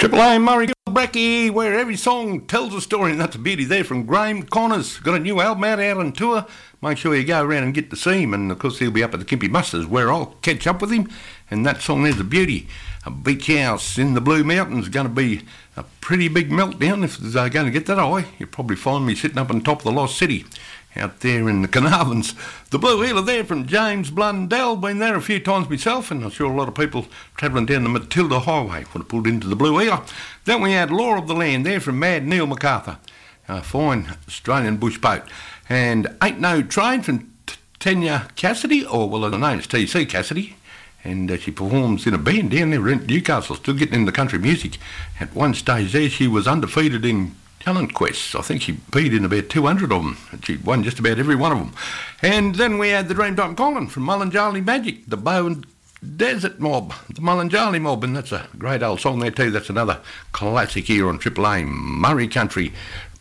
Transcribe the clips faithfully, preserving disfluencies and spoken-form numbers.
Triple A Murray Gilbrecky, where every song tells a story, and that's a beauty there from Graham Connors. Got a new album out, out on tour. Make sure you go around and get to see him, and of course he'll be up at the Kimpy Musters, where I'll catch up with him, and that song there's a beauty. A beach house in the Blue Mountains, going to be a pretty big meltdown if they're going to get that high. You'll probably find me sitting up on top of the Lost City, out there in the Carnarvons. The Blue Healer there from James Blundell. Been there a few times myself, and I'm sure a lot of people travelling down the Matilda Highway would have pulled into the Blue Healer. Then we had Law of the Land there from Mad Neil MacArthur, a fine Australian bush boat. And Ain't No Train from T- Tanya Cassidy, or well, her name is T C Cassidy, and uh, she performs in a band down there in Newcastle, still getting into country music. At one stage there, she was undefeated in talent quests. I think she beat in about two hundred of them. She won just about every one of them. And then we had the Dreamtime Calling from Mullinjali Magic, the Bowen Desert Mob, the Mullinjali Mob, and that's a great old song there too. That's another classic here on Triple A, Murray Country.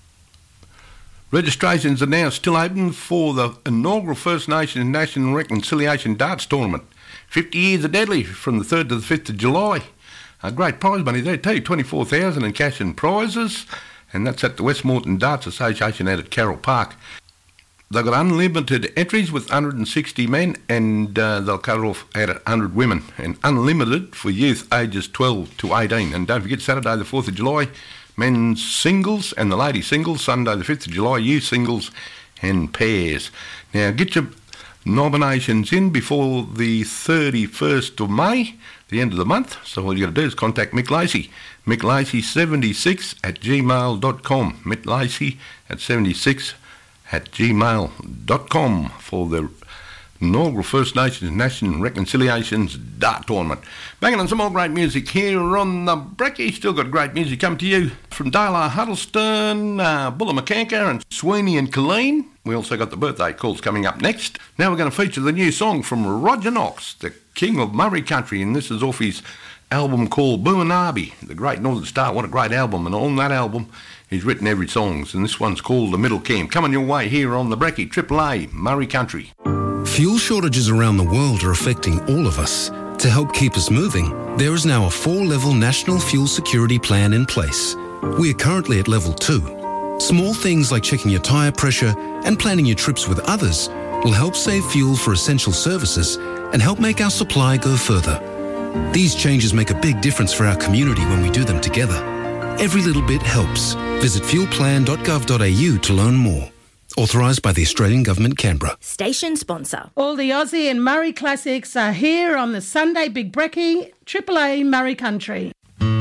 Registrations are now still open for the inaugural First Nations National Reconciliation Darts Tournament. fifty years of Deadly from the third to the fifth of July. A great prize money there too, twenty-four thousand dollars in cash and prizes. And that's at the Westmoreton Darts Association out at Carroll Park. They've got unlimited entries with one hundred sixty men, and uh, they'll cut off at one hundred women, and unlimited for youth ages twelve to eighteen. And don't forget, Saturday the fourth of July, men's singles and the ladies singles. Sunday the fifth of July, youth singles and pairs. Now get your nominations in before the thirty-first of May, the end of the month. So all you got to do is contact Mick Lacey. Mick Lacey seventy-six at gmail dot com. Mick Lacey at seventy-six at gmail dot com for the inaugural First Nations National Reconciliations Dart Tournament. Banging on some more great music here on the Brekkie. Still got great music coming to you from Dale R. Huddleston, uh, Bulla McCanker and Sweeney and Colleen. We also got the birthday calls coming up next. Now we're going to feature the new song from Roger Knox, the King of Murray Country, and this is off his album called Buanabi, The Great Northern Star. What a great album, and on that album he's written every song, and this one's called The Middle Camp. Coming your way here on the Brekkie, Triple A, Murray Country. Fuel shortages around the world are affecting all of us. To help keep us moving, there is now a four-level national fuel security plan in place. We are currently at level two. Small things like checking your tyre pressure and planning your trips with others will help save fuel for essential services and help make our supply go further. These changes make a big difference for our community when we do them together. Every little bit helps. Visit fuel plan dot gov dot a u to learn more. Authorised by the Australian Government, Canberra. Station sponsor. All the Aussie and Murray classics are here on the Sunday Big Brekkie, Triple A Murray Country.